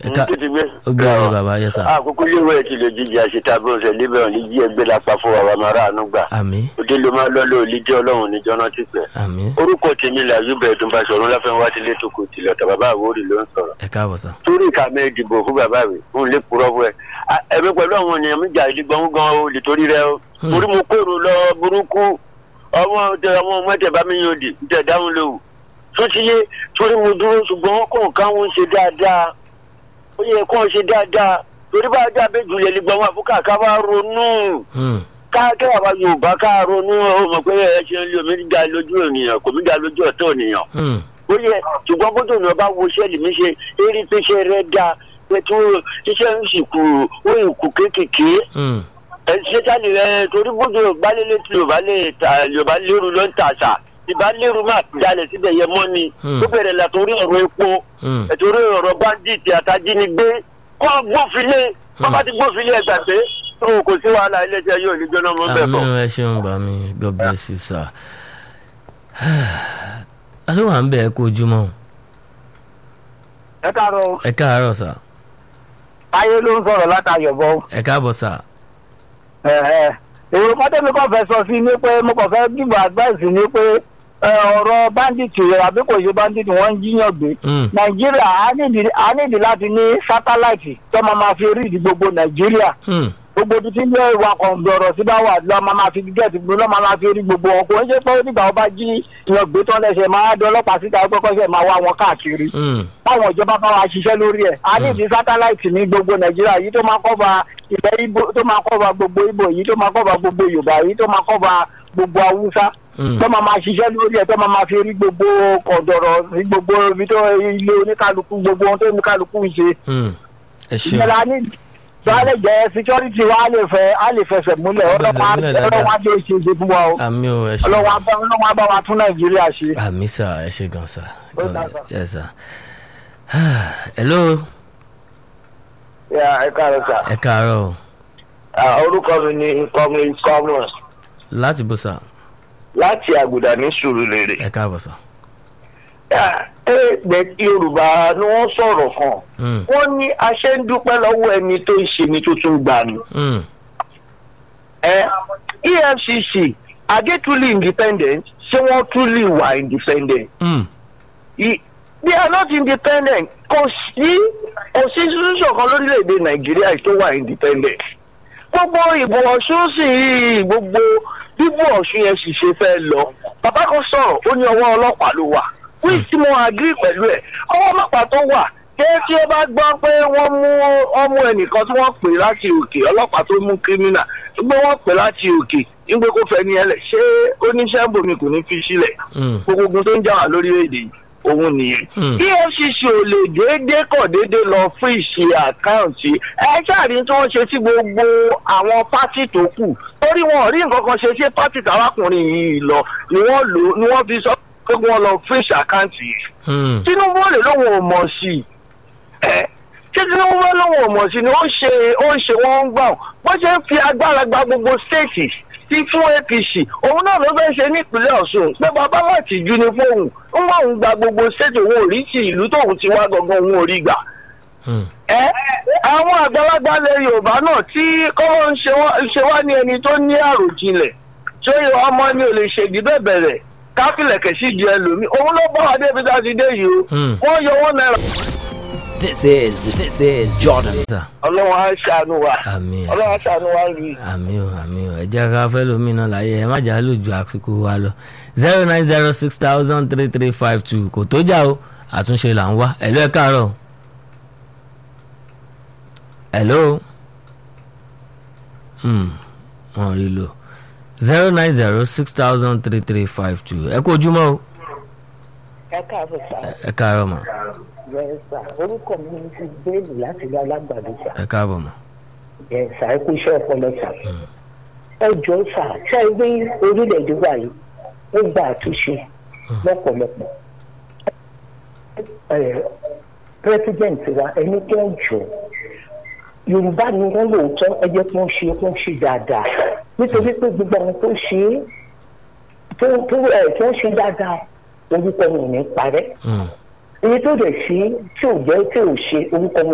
tó ti gbé. ó gbé bàbá yẹ sà. àkókò léwu ẹ̀ ti lè jíjẹ àṣetà bó ṣe lébẹ̀ òní jí ẹgbẹ́ lápá fún wa máa rà ánú gbà. àmín. òde ló máa lọ́lọ́ òlíjẹ́ ọlọ́run níjọ́ náà ti pẹ́. àmín. orúkọ tèmi là yúbẹ̀ ẹ̀dùnbà sọ̀rọ̀ láfẹ́ wá tilé tó kò tilẹ̀ ọ̀tà bàbá àwòrì ló ń sọ̀rọ̀. ẹ káàbọ̀ sà. torí ìka mi dìbò fún bàbá mi fún ilé purọ́ fún ẹ. ẹ̀mí pẹ̀lú àwọn ènìyàn mi jà ìdígbọ̀n gan o lè torí rẹ o. torí mo kóró lọ burúkú ọmọ mẹ́tẹ̀ bá mi yàn dì tẹ̀ dáhùn lówù. tó ti yé torí mo dúró ṣùgbọ́n kọ̀ọ̀kan wọn ṣe dáadáa ó yẹ kó ṣe dáadáa torí bá a dá abẹ́ jùlẹ̀ lè gbọ́n wọn àfúkà ká bá ronú káàkiri àwa Yorùbá ká ronú ó mọ̀ pé ẹ ṣe ń lé omi ga lójú ènìyàn kò mí ga lójú ọ̀tọ̀ ènìyàn ó yẹ ṣùgbọ́n bó dùn ní ọba wo sẹ́ẹ̀lì mi ṣe eré pé ṣe rẹ dáa pé tó iṣẹ́ ń sì kú ó yìí kú kéékèèké ṣé sálì rẹ torí bójú gbálẹ́lẹ́ tí Yorùbá lérú ló ń tàṣà ìbá lérú máa dalẹ̀ síbẹ̀ yẹ mọ́ ni ó bẹ̀rẹ̀ la torí ọ̀rọ̀ epo torí ọ̀rọ̀ báńdíìtì àtàjínigbé kọ́ gbófinlé kọ́ bá ti gbófinlé ẹgbà pé kò sí wàhálà iléeṣẹ́ yóò ní jóná mọ́ bẹ́ẹ̀ bọ̀. àmín ẹ ṣeun bá mi God bless you sir. aṣọ́wà ń bẹ̀ ẹ́ kó ojúmọ́. ẹ káàárọ̀. ẹ káàárọ̀ sà. ayé ló ń sọ̀rọ̀ látàyọ̀bọ. ẹ káàbọ̀ sà. èrò pátẹ́mi kò fẹ́ sọ sí ni pé mo kàn fẹ́ give advice ni pé ọ̀rọ̀ bandit àbí kò ṣe bandit wọ́n ń jíyàn gbé. nàìjíríà á nídìí láti ní sátáláìtì tó máa fi rí ìdí gbogbo nàìjíríà. gbogbo ibi tí ń jẹ́ ìwà kan gbọ̀rọ̀ sí bá wà lọ́ máa fi gẹ́ẹ̀tì gbogbo lọ́ máa fi rí gbogbo wọn kò ń ṣe pé nígbà wọn bá jí ìyàn gbé tán lẹ́sẹ̀ máa dán ọlọ́pàá síta gbọ́kọ́sẹ̀ máa wá wọn káàkiri. báwọn ìjọba bá wa ṣiṣẹ́ lórí ẹ̀ á nídìí sátáláìtì ní gbogbo nàìjíríà yìí tó máa kọ́ba ilẹ̀ Ìgbò tó máa kọ́ba gbogbo Ìgbò yìí tó máa kọ́ba gbogbo Yorùbá yìí tó máa kọ́ba gbogbo Haúsá tó máa ṣiṣẹ́ lórí ẹ̀ tó máa fi rí gbogbo kọ̀dọ̀rọ̀ sí gbogbo ibi tó ilé oníkálukú gbogbo ohun tó oníkálukú ń ṣe. ìjọba ní ìjọba jẹ́ security wa á lè fẹsẹ̀ múlẹ̀ ọlọ́wọ́ adé ṣe fún wa o ọlọ́wọ́ bá wa tún Nàìjíríà ṣe. àmín sà ẹ ṣe gan sà. yes sir. hello. ẹ káàárọ̀ sà. ẹ káàárọ̀. orúkọ mi ni kọ́mọ̀. láti bó sà. láti àgùdà ní Sùúrùlérè. ẹ káàbọ̀ sà. Yorùbá ni wọ́n sọ̀rọ̀ kan wọ́n ní aṣẹ́ ń dúpẹ́ lọ́wọ́ ẹni tó ń ṣe ni tó tún gbà ní. EFCC are they truly independent? ṣé wọ́n truly wà independent? They are not independent. Kò sí institution kan lórílẹ̀‐èdè Nàìjíríà tó wà independent. gbogbo ìbò Ọ̀ṣun sì gbogbo bíbò Ọ̀ṣun yẹn sì ṣe fẹ́ lọ. bàbá kan sọ̀rọ̀ ó ní ọwọ́ ọlọ́pàá ló wà. wíì tí mo agree pẹ̀lú ẹ̀ ọwọ́ ọlọ́pàá tó wà tí ó bá gbọ́ pé wọ́n mú ẹnìkan tí wọ́n pè láti òkè ọlọ́pàá tó mú kírímínà gbé wọ́n pè láti òkè nígbà kó fẹ́ ní ẹlẹ̀ ṣé oníṣẹ́ bòmí kò ní fi sílẹ̀ gbogbo ogun tó ń jà wá lórílẹ̀‐èdè òun nìyẹn. EFCC ò lè déédéé lọ fún ìṣe àkáǹtì ẹ ṣáàrí tí wọ́n ṣe sí gbogbo àwọn pátì tó kù torí wọn ò rí nǹkan kan ṣe sí pátì tárákùnrin yìí lọ ni wọ́n fi sọ pé wọ́n lọ fún ìṣe àkáǹtì yìí. Tinubu lè lóun ò mọ̀ sí i tí Tinubu lóun ò mọ̀ sí ni ó ń ṣe wọ́n ń gbà wọ́n ṣe ń fi agbára gba gbogbo stéètì tí fún APC òun náà ló fẹ́ ṣe nípínlẹ̀ Ọ̀ṣun pé bàbá wà tìjú ni fóun ń wá òun gba gbogbo stéètì òun ò rí ti ìlú tóun ti wá gangan òun ò rí gbà. àwọn àgbàlagbà ilẹ̀ Yorùbá náà tí kọ́wọ́ ń ṣe wá ní ẹni tó ní àròjinlẹ̀ tí ọmọ ni ò lè ṣèdí bẹ́ẹ̀ bẹ̀rẹ̀ káfílẹ̀kẹ̀ sí di ẹlòmíì òun ló bá wa débi tá a ti dé yìí o wọ́n yọ wọ́n náírà. This is Jordan. Ọlọ́run á ṣàánú wa. àmín Ọlọ́run á ṣàánú wa rí. àmín o ẹ jẹ́ ká fẹ́ lómi náà láyé ẹ má jà lójú àsìkò wa lọ 09060003352 kò tó jà o àtúnṣe là ń wá ẹ̀lú ẹ̀ káàárọ̀. hello. wọ́n rí lò 09060003352 ẹ kú ojúmọ́ o. ẹ káàárọ̀ sá. ẹ káàárọ̀ mà. bẹ́ẹ̀ sá orúkọ mi ti bẹ́ẹ̀lì láti ilé alágbàdo sá. ẹ káàbọ̀ mà. bẹ́ẹ̀ sá ẹ kú iṣẹ́ ọpọlọ sá. ẹ jọ sá ṣé ẹ gbé orílẹ̀-èdè wa yìí ó gba àtúnṣe lọ́pọ̀lọpọ̀. president wa ẹni tó ń jọ Yorùbá ni wọ́n lóòótọ́ ẹ jẹ́ kí wọ́n ṣe dáadáa nítorí pé gbogbo àwọn tó ṣe tó ń ṣe dáadáa orúkọ wọn ò ní parẹ́ èyí tó dẹ̀ ṣe tí ò jẹ́ tí ò ṣe orúkọ wọn